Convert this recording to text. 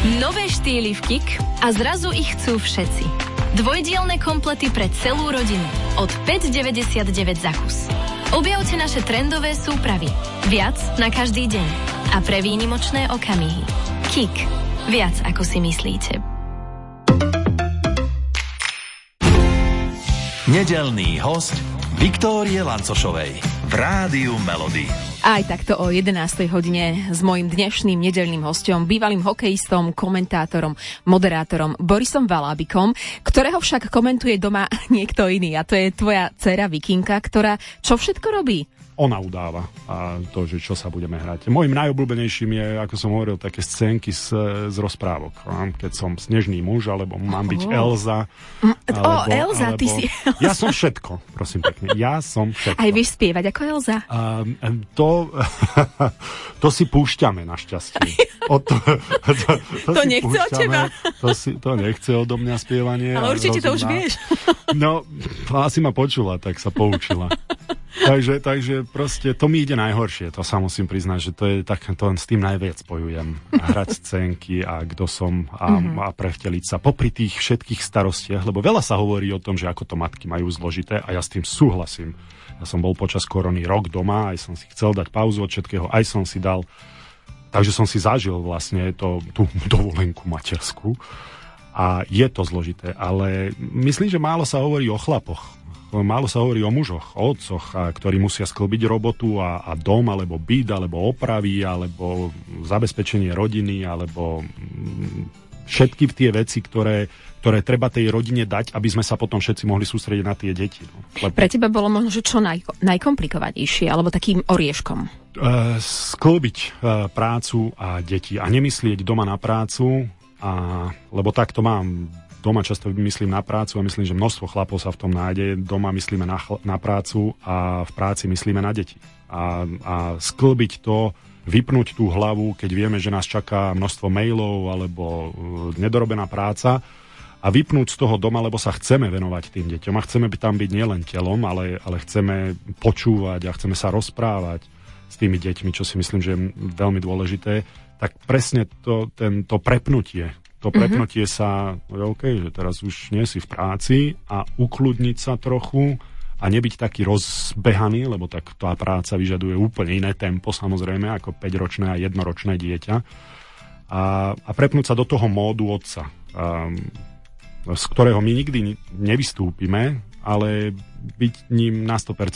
Nové štýly v KIK a zrazu ich chcú všetci. Dvojdielne komplety pre celú rodinu od 5,99 za kus. Objavte naše trendové súpravy. Viac na každý deň. A pre výnimočné okamihy. KIK. Viac ako si myslíte. Nedeľný host Viktórie Lancošovej v Rádiu Melody. Aj takto o 11. hodine s mojím dnešným nedeľným hosťom, bývalým hokejistom, komentátorom, moderátorom Borisom Valábikom, ktorého však komentuje doma niekto iný. A to je tvoja dcéra Vikinka, ktorá čo všetko robí? Ona udáva a to, že čo sa budeme hrať. Mojím najobľúbenejším je, ako som hovoril, také scénky z rozprávok. Keď som snežný muž, alebo mám byť Elza. Elza, ty si... Ja som všetko, prosím pekne. Ja som všetko. Aj vieš spievať ako Elza? To si púšťame, našťastie. To nechce od teba. To nechce odo mňa spievanie. Ale určite to už vieš. No, asi ma počula, tak sa poučila. Takže proste to mi ide najhoršie, to sa musím priznať, že to je tak, to s tým najviac spojujem. Hrať scénky a kto som a prevteliť sa popri tých všetkých starostiach, lebo veľa sa hovorí o tom, že ako to matky majú zložité a ja s tým súhlasím. Ja som bol počas korony rok doma, aj som si chcel dať pauzu od všetkého, aj som si dal, takže som si zažil vlastne tú dovolenku materskú a je to zložité, ale myslím, že málo sa hovorí o chlapoch. Málo sa hovorí o mužoch, o otcoch, ktorí musia sklbiť robotu a dom, alebo byt, alebo opravy, alebo zabezpečenie rodiny, alebo všetky tie veci, ktoré treba tej rodine dať, aby sme sa potom všetci mohli sústrediť na tie deti. No. Pre teba bolo možno, že čo najkomplikovanejšie, alebo takým orieškom? Sklbiť prácu a deti a nemyslieť doma na prácu, lebo tak to mám. Doma často myslím na prácu a myslím, že množstvo chlapov sa v tom nájde. Doma myslíme na prácu a v práci myslíme na deti. A sklbiť to, vypnúť tú hlavu, keď vieme, že nás čaká množstvo mailov alebo nedorobená práca a vypnúť z toho doma, lebo sa chceme venovať tým deťom a chceme tam byť nielen telom, ale chceme počúvať a chceme sa rozprávať s tými deťmi, čo si myslím, že je veľmi dôležité. Tak presne to prepnutie. To prepnutie sa, že teraz už nie si v práci a ukludniť sa trochu a nebyť taký rozbehaný, lebo tak tá práca vyžaduje úplne iné tempo, samozrejme, ako 5-ročné a 1-ročné dieťa. A prepnúť sa do toho módu otca, z ktorého my nikdy nevystúpime, ale byť ním na 100%.